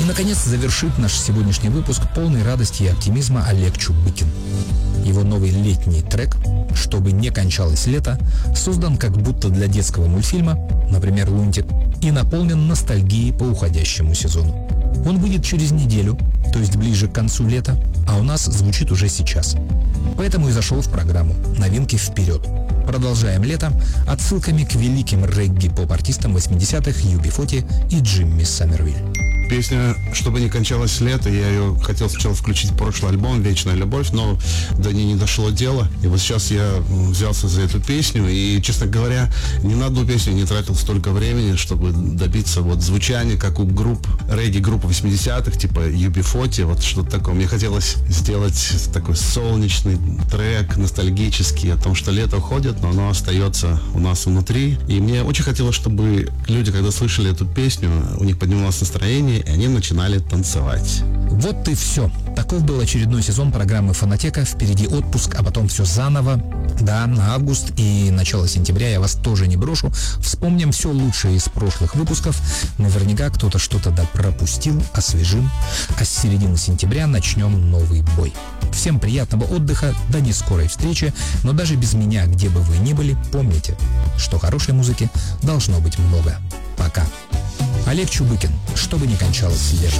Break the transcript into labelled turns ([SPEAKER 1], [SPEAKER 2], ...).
[SPEAKER 1] И, наконец, завершит наш сегодняшний выпуск полный радости и оптимизма Олег Чубыкин. Его новый летний трек «Чтобы не кончалось лето» создан как будто для детского мультфильма, например, «Лунтик», и наполнен ностальгией по уходящему сезону. Он выйдет через неделю, то есть ближе к концу лета, а у нас звучит уже сейчас. Поэтому и зашел в программу «Новинки вперед». Продолжаем лето отсылками к великим регги-поп-артистам 80-х UB40 и Джимми Сомервиль.
[SPEAKER 2] Песня «Чтобы не кончалось лето», я ее хотел сначала включить в прошлый альбом «Вечная любовь», но до ней не дошло дело. И вот сейчас я взялся за эту песню, и, честно говоря, ни на одну песню не тратил столько времени, чтобы добиться вот звучания, как у групп, регги-групп 80-х, типа UB40, вот что-то такое. Мне хотелось сделать такой солнечный трек, ностальгический, о том, что лето уходит, но оно остается у нас внутри. И мне очень хотелось, чтобы люди, когда слышали эту песню, у них поднималось настроение, и они начинали танцевать.
[SPEAKER 1] Вот и все. Таков был очередной сезон программы «Фонотека». Впереди отпуск, а потом все заново. Да, на август и начало сентября я вас тоже не брошу. Вспомним все лучшее из прошлых выпусков. Наверняка кто-то что-то пропустил, освежим. А с середины сентября начнем новый бой. Всем приятного отдыха, до нескорой встречи. Но даже без меня, где бы вы ни были, помните, что хорошей музыки должно быть много. Пока. Олег Чубыкин. Чтобы не кончалось лето.